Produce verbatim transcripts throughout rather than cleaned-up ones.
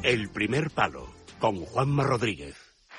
El primer palo, con Juanma Rodríguez.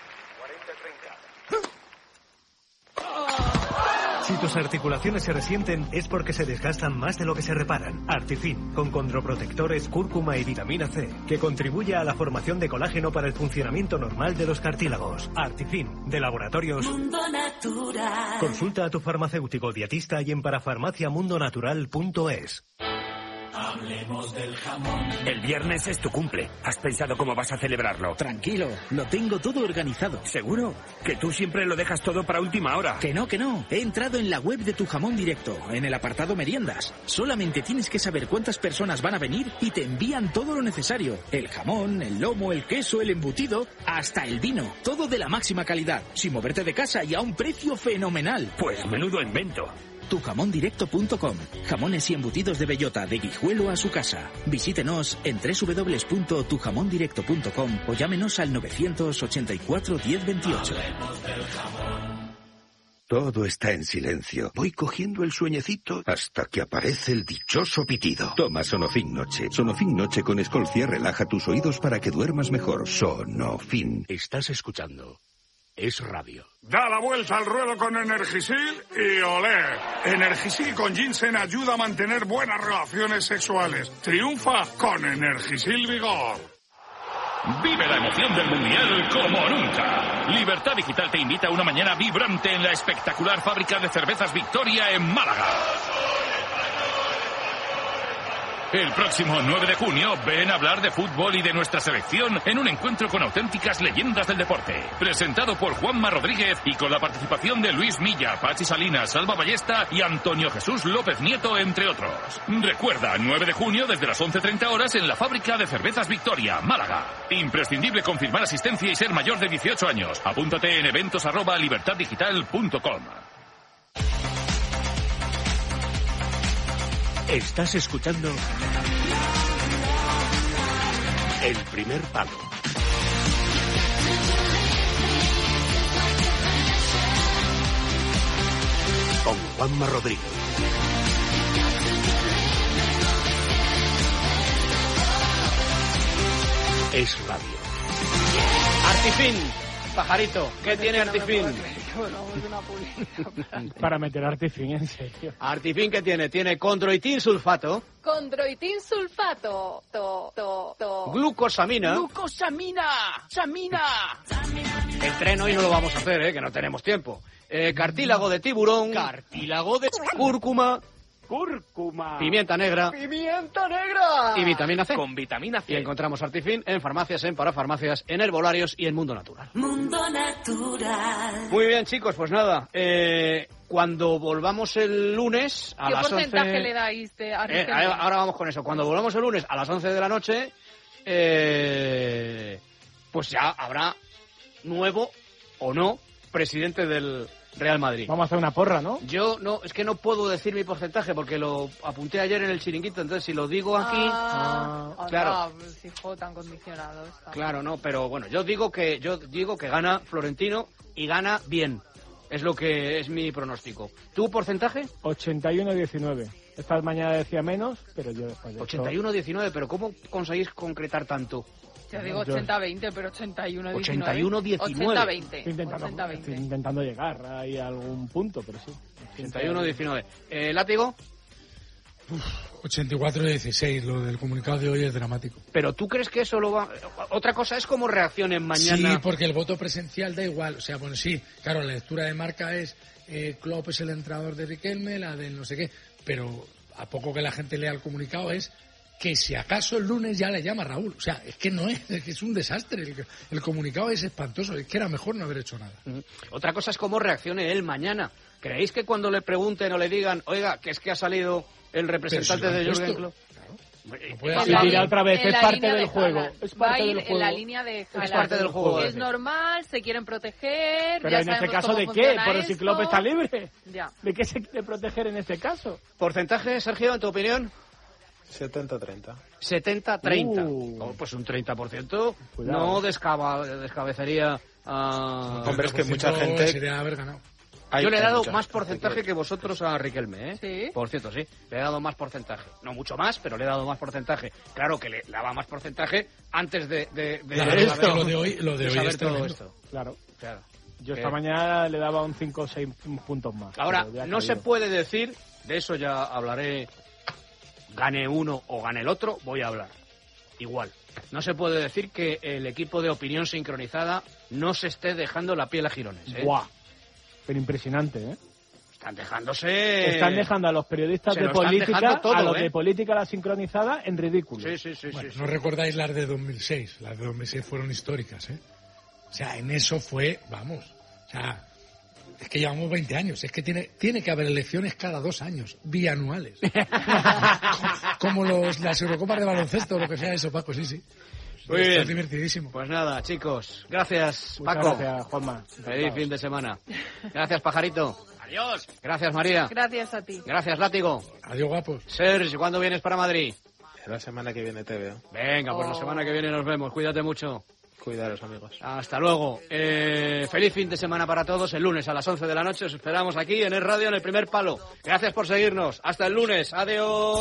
Si tus articulaciones se resienten es porque se desgastan más de lo que se reparan. Artifin, con condroprotectores, cúrcuma y vitamina C, que contribuye a la formación de colágeno para el funcionamiento normal de los cartílagos. Artifin, de Laboratorios Mundo Natural. Consulta a tu farmacéutico dietista y en parafarmacia mundo natural punto es. Hablemos del jamón. El viernes es tu cumple. ¿Has pensado cómo vas a celebrarlo? Tranquilo, lo tengo todo organizado. ¿Seguro? Que tú siempre lo dejas todo para última hora. Que no, que no. He entrado en la web de Tu Jamón Directo, en el apartado meriendas. Solamente tienes que saber cuántas personas van a venir y te envían todo lo necesario. El jamón, el lomo, el queso, el embutido, hasta el vino. Todo de la máxima calidad, sin moverte de casa y a un precio fenomenal. Pues menudo invento. tu jamón directo punto com. Jamones y embutidos de bellota, de Guijuelo a su casa. Visítenos en doble u doble u doble u punto tu jamón directo punto com o llámenos al novecientos ochenta y cuatro diez veintiocho. Todo está en silencio. Voy cogiendo el sueñecito hasta que aparece el dichoso pitido. Toma Sonofin Noche. Sonofin Noche con Escolcia relaja tus oídos para que duermas mejor. Sonofin. Estás escuchando Es Radio. Da la vuelta al ruedo con Energisil y olé. Energisil con ginseng ayuda a mantener buenas relaciones sexuales. Triunfa con Energisil Vigor. Vive la emoción del Mundial como nunca. Libertad Digital te invita a una mañana vibrante en la espectacular fábrica de cervezas Victoria en Málaga. El próximo nueve de junio, ven a hablar de fútbol y de nuestra selección en un encuentro con auténticas leyendas del deporte. Presentado por Juanma Rodríguez y con la participación de Luis Milla, Pachi Salinas, Salva Ballesta y Antonio Jesús López Nieto, entre otros. Recuerda, nueve de junio desde las once treinta horas en la fábrica de cervezas Victoria, Málaga. Imprescindible confirmar asistencia y ser mayor de dieciocho años. Apúntate en eventos arroba libertad digital punto com. Estás escuchando El primer palo. Con Juanma Rodríguez. Es Radio. Artifin, pajarito, ¿qué tiene Artifin? Para meter Artifin, en serio. Artifin, ¿qué tiene? Tiene condroitin sulfato. Condroitin sulfato. To, to, to. Glucosamina. Glucosamina. Samina. El tren hoy no lo vamos a hacer, ¿eh? Que no tenemos tiempo. Eh, cartílago de tiburón. Cartílago de cúrcuma. Cúrcuma. Pimienta negra. Pimienta negra. Y vitamina C. Con vitamina C. Y encontramos Artifin en farmacias, en parafarmacias, en herbolarios y en Mundo Natural. Mundo Natural. Muy bien, chicos, pues nada. Eh, cuando volvamos el lunes a ¿Qué las once... ¿Qué porcentaje le dais de Artifin? Eh, ahora vamos con eso. Cuando volvamos el lunes a las once de la noche, eh, pues ya habrá nuevo o no presidente del Real Madrid. Vamos a hacer una porra, ¿no? Yo no, es que no puedo decir mi porcentaje porque lo apunté ayer en el chiringuito, entonces si lo digo aquí... Ah, ah, claro. Ah, si juego tan condicionado. Está. Claro, no, pero bueno, yo digo que yo digo que gana Florentino y gana bien. Es lo que es mi pronóstico. ¿Tu porcentaje? ochenta y uno a diecinueve. Esta mañana decía menos, pero yo después de ochenta y uno a diecinueve, pero ¿cómo conseguís concretar tanto? Yo digo ochenta a veinte, pero ochenta y uno a diecinueve. ochenta y uno a diecinueve. ochenta a veinte. Estoy intentando, ochenta a veinte. estoy intentando llegar ahí a algún punto, pero sí. ochenta y uno a diecinueve. Eh, ¿Látigo? Uf, ochenta y cuatro a dieciséis. Lo del comunicado de hoy es dramático. ¿Pero tú crees que eso lo va...? Otra cosa es cómo reaccionen mañana. Sí, porque el voto presencial da igual. O sea, bueno, sí, claro, la lectura de marca es eh, Klopp es el entrenador de Riquelme, la del no sé qué, pero a poco que la gente lea el comunicado es que si acaso el lunes ya le llama Raúl. O sea, es que no es, es que es un desastre. El, el comunicado es espantoso, es que era mejor no haber hecho nada. Uh-huh. Otra cosa es cómo reaccione él mañana. ¿Creéis que cuando le pregunten o le digan, oiga, que es que ha salido el representante si de Jürgen Klopp? No y dirá otra vez, es parte del juego. Es parte del juego. En la línea de es parte del juego. Es normal, se quieren proteger. Pero en este caso, ¿de qué? Por si Klopp está libre. Ya. ¿De qué se quiere proteger en este caso? ¿Porcentaje, Sergio, en tu opinión? setenta treinta. setenta treinta. Uh. Oh, pues un treinta por ciento Cuidado. no descaba, descabecería a... Hombre, es que mucha gente... Sería haber ganado. Hay, Yo le he dado más porcentaje que vosotros a Riquelme, ¿eh? Sí. Por cierto, sí. Le he dado más porcentaje. No mucho más, pero le he dado más porcentaje. Claro que le daba más porcentaje antes de, de, de, claro, de esto, saber, lo de hoy, lo de de hoy saber es todo tremendo. esto. Claro. Claro. Yo que... esta mañana le daba un cinco o seis puntos más. Ahora, no se puede decir, de eso ya hablaré, gane uno o gane el otro, voy a hablar. Igual. No se puede decir que el equipo de Opinión Sincronizada no se esté dejando la piel a jirones, ¿eh? ¡Buah! Pero impresionante, ¿eh? Están dejándose... Están dejando a los periodistas Se de lo están política, dejando todo, a los ¿eh? de política la sincronizada, en ridículo. Sí, sí, sí. Bueno, sí, no sí. recordáis las de dos mil seis. Las de dos mil seis fueron históricas, ¿eh? O sea, en eso fue, vamos, o sea, es que llevamos veinte años. Es que tiene, tiene que haber elecciones cada dos años, bianuales. Como los, las Eurocopas de baloncesto o lo que sea eso, Paco, sí, sí. Muy Está bien. divertidísimo. Pues nada, chicos. Gracias, Muchas Paco. gracias, Juanma. Feliz fin de semana. Gracias, Pajarito. Adiós. Gracias, María. Gracias a ti. Gracias, Látigo. Adiós, guapos. Sergio, ¿cuándo vienes para Madrid? La semana que viene te veo. Venga, pues la Oh. semana que viene nos vemos. Cuídate mucho. Cuidaros, amigos. Hasta luego. Eh, feliz fin de semana para todos. El lunes a las once de la noche os esperamos aquí en el radio en el primer palo. Gracias por seguirnos. Hasta el lunes. Adiós.